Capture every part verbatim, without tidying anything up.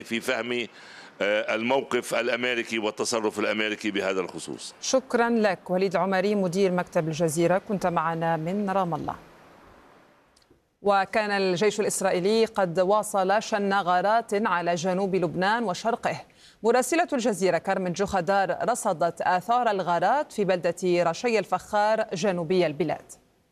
في فهم الموقف الأمريكي والتصرف الأمريكي بهذا الخصوص. شكرا لك وليد العمري مدير مكتب الجزيرة، كنت معنا من رام الله. وكان الجيش الإسرائيلي قد واصل شن غارات على جنوب لبنان وشرقه. مراسلة الجزيرة كارمن جوخدار رصدت آثار الغارات في بلدة رشي الفخار جنوبي البلاد.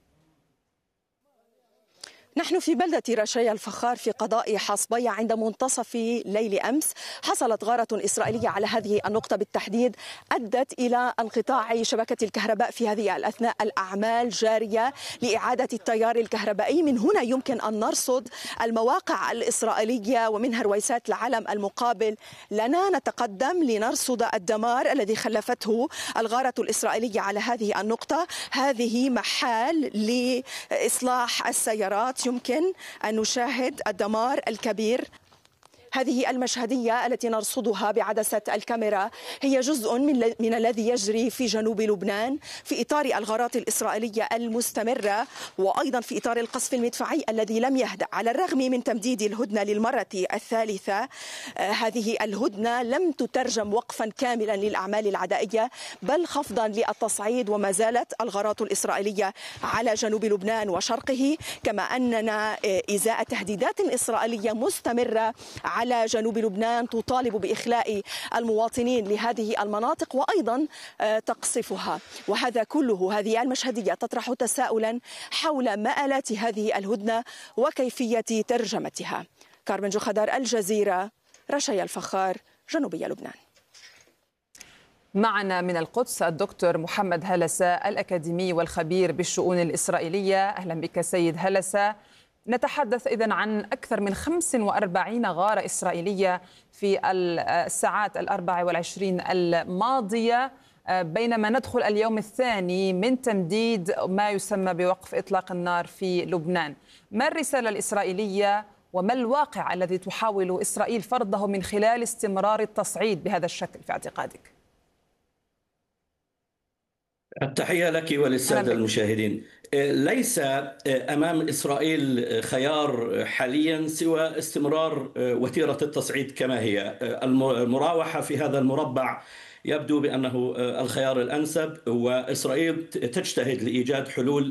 نحن في بلدة رشي الفخار في قضاء حصبية عند منتصف ليل أمس. حصلت غارة إسرائيلية على هذه النقطة بالتحديد، أدت إلى انقطاع شبكة الكهرباء في هذه الأثناء. الأعمال جارية لإعادة التيار الكهربائي. من هنا يمكن أن نرصد المواقع الإسرائيلية ومنها رويسات العلم المقابل لنا. نتقدم لنرصد الدمار الذي خلفته الغارة الإسرائيلية على هذه النقطة. هذه محال لإصلاح السيارات، يمكن أن نشاهد الدمار الكبير. هذه المشهدية التي نرصدها بعدسة الكاميرا هي جزء من, من الذي يجري في جنوب لبنان في إطار الغارات الإسرائيلية المستمرة، وأيضا في إطار القصف المدفعي الذي لم يهدأ على الرغم من تمديد الهدنة للمرة الثالثة. آه هذه الهدنة لم تترجم وقفا كاملا للأعمال العدائية بل خفضا للتصعيد، وما زالت الغارات الإسرائيلية على جنوب لبنان وشرقه، كما أننا آه إزاء تهديدات إسرائيلية مستمرة على جنوب لبنان تطالب بإخلاء المواطنين لهذه المناطق وأيضا تقصفها. وهذا كله، هذه المشهدية تطرح تساؤلا حول مآلات هذه الهدنة وكيفية ترجمتها. كارمن جوخدار، الجزيرة، رشي الفخار، جنوبي لبنان. معنا من القدس الدكتور محمد هلسة الأكاديمي والخبير بالشؤون الإسرائيلية. أهلا بك سيد هلسة. نتحدث إذن عن أكثر من خمس وأربعين غارة إسرائيلية في الساعات الأربع والعشرين الماضية، بينما ندخل اليوم الثاني من تمديد ما يسمى بوقف إطلاق النار في لبنان. ما الرسالة الإسرائيلية وما الواقع الذي تحاول إسرائيل فرضه من خلال استمرار التصعيد بهذا الشكل في اعتقادك؟ التحية لك وللسادة المشاهدين. ليس أمام إسرائيل خيار حاليا سوى استمرار وتيرة التصعيد كما هي. المراوحة في هذا المربع يبدو بأنه الخيار الأنسب، وإسرائيل تجتهد لإيجاد حلول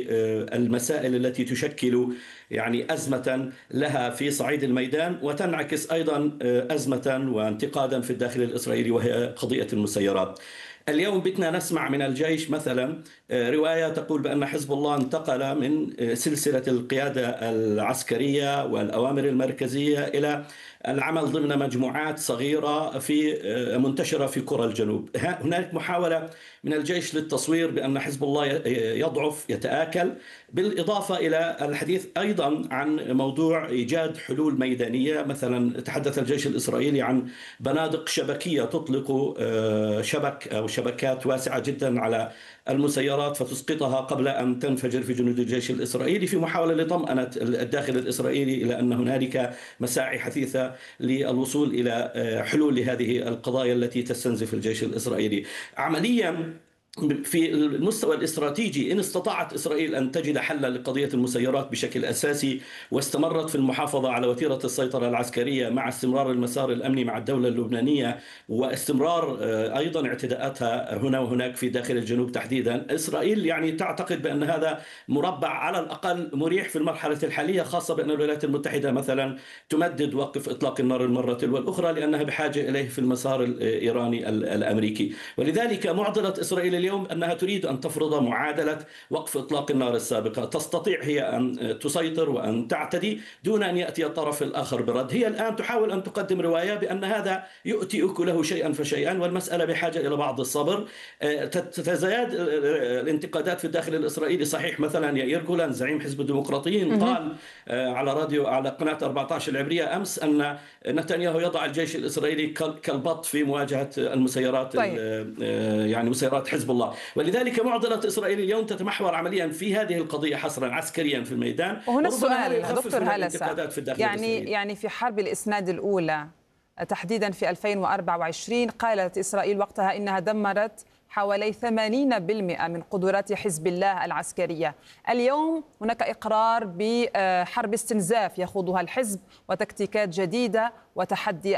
للمسائل التي تشكل يعني أزمة لها في صعيد الميدان وتنعكس أيضا أزمة وانتقادا في الداخل الإسرائيلي، وهي قضية المسيرات. اليوم بدنا نسمع من الجيش مثلا رواية تقول بأن حزب الله انتقل من سلسلة القيادة العسكرية والأوامر المركزية إلى العمل ضمن مجموعات صغيرة في منتشرة في قرى الجنوب. هناك محاولة من الجيش للتصوير بأن حزب الله يضعف يتآكل، بالإضافة إلى الحديث أيضا عن موضوع إيجاد حلول ميدانية. مثلا تحدث الجيش الإسرائيلي عن بنادق شبكية تطلق شبك أو شبكات واسعة جدا على المسيرات فتسقطها قبل أن تنفجر في جنود الجيش الإسرائيلي، في محاولة لطمأنة الداخل الإسرائيلي إلى أن هنالك مساعي حثيثة للوصول إلى حلول لهذه القضايا التي تستنزف الجيش الإسرائيلي. عمليا في المستوى الاستراتيجي، إن استطاعت إسرائيل أن تجد حلا لقضية المسيرات بشكل أساسي واستمرت في المحافظة على وتيرة السيطرة العسكرية مع استمرار المسار الأمني مع الدولة اللبنانية واستمرار أيضا اعتداءاتها هنا وهناك في داخل الجنوب تحديدا، إسرائيل يعني تعتقد بأن هذا مربع على الأقل مريح في المرحلة الحالية، خاصة بأن الولايات المتحدة مثلا تمدد وقف إطلاق النار المرة والأخرى لأنها بحاجة إليه في المسار الإيراني الأمريكي. ولذلك معضلة إسرائيل اليوم أنها تريد أن تفرض معادلة وقف إطلاق النار السابقة. تستطيع هي أن تسيطر وأن تعتدي دون أن يأتي الطرف الآخر برد. هي الآن تحاول أن تقدم رواية بأن هذا يؤتي أكله شيئا فشيئا، والمسألة بحاجة إلى بعض الصبر. تتزايد الانتقادات في الداخل الإسرائيلي. صحيح مثلا يائير جولان زعيم حزب الديمقراطيين قال على راديو على قناة أربعة عشر العبرية أمس أن نتنياهو يضع الجيش الإسرائيلي كالبط في مواجهة المسيرات، طيب. يعني مسيرات حزب الله. ولذلك معضلة إسرائيل اليوم تتمحور عمليا في هذه القضية حصرا عسكريا في الميدان. وهنا السؤال دكتور هلسة، يعني الإسرائيلي. يعني في حرب الإسناد الأولى تحديدا في ألفين وأربعة وعشرين قالت إسرائيل وقتها إنها دمرت حوالي ثمانين بالمئة من قدرات حزب الله العسكرية. اليوم هناك إقرار بحرب استنزاف يخوضها الحزب وتكتيكات جديدة وتحدي